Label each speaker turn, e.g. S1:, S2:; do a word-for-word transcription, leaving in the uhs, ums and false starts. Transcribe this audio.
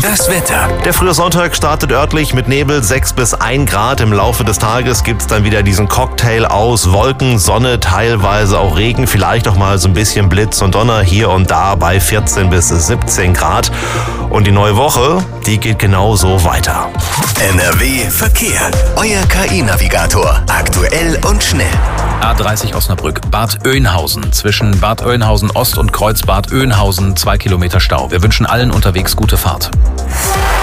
S1: Das Wetter.
S2: Der frühe Sonntag startet örtlich mit Nebel, sechs bis ein Grad. Im Laufe des Tages gibt's dann wieder diesen Cocktail aus Wolken, Sonne, teilweise auch Regen, vielleicht auch mal so ein bisschen Blitz und Donner hier und da bei vierzehn bis siebzehn Grad. Und die neue Woche, die geht genauso weiter.
S1: N R W Verkehr. Euer K I-Navigator. Aktuell und schnell.
S3: A dreißig Osnabrück, Bad Oeynhausen. Zwischen Bad Oeynhausen Ost und Kreuz Bad Oeynhausen zwei Kilometer Stau. Wir wünschen allen unterwegs gute Fahrt.